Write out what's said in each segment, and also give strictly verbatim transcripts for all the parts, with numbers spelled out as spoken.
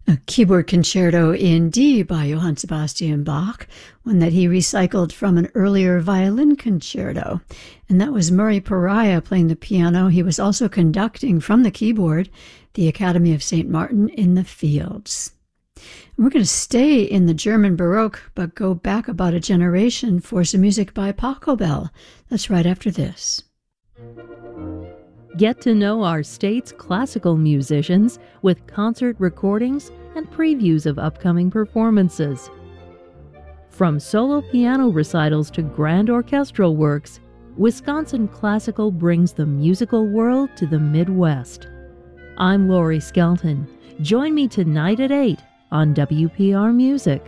A keyboard concerto in D by Johann Sebastian Bach, one that he recycled from an earlier violin concerto. And that was Murray Pariah playing the piano. He was also conducting from the keyboard the Academy of Saint Martin in the Fields. And we're going to stay in the German Baroque, but go back about a generation for some music by Pachelbel. That's right after this. Get to know our state's classical musicians with concert recordings and previews of upcoming performances. From solo piano recitals to grand orchestral works, Wisconsin Classical brings the musical world to the Midwest. I'm Lori Skelton. Join me tonight at eight on W P R Music.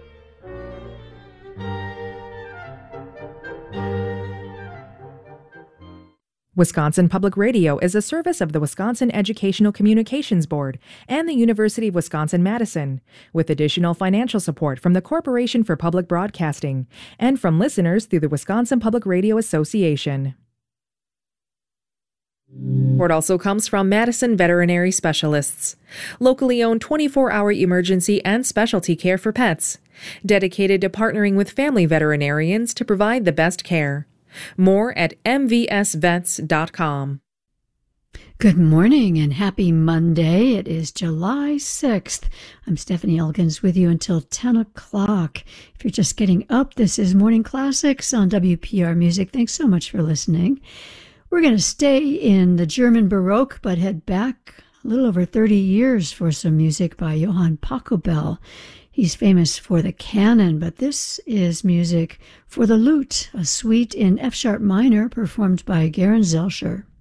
Wisconsin Public Radio is a service of the Wisconsin Educational Communications Board and the University of Wisconsin-Madison, with additional financial support from the Corporation for Public Broadcasting and from listeners through the Wisconsin Public Radio Association. Support also comes from Madison Veterinary Specialists, locally owned twenty-four hour emergency and specialty care for pets, dedicated to partnering with family veterinarians to provide the best care. More at m v s vets dot com. Good morning and happy Monday. It is July sixth. I'm Stephanie Elkins with you until ten o'clock. If you're just getting up, this is Morning Classics on W P R Music. Thanks so much for listening. We're going to stay in the German Baroque, but head back a little over thirty years for some music by Johann Pachelbel. He's famous for the canon, but this is music for the lute, a suite in F-sharp minor performed by Garen Zelscher.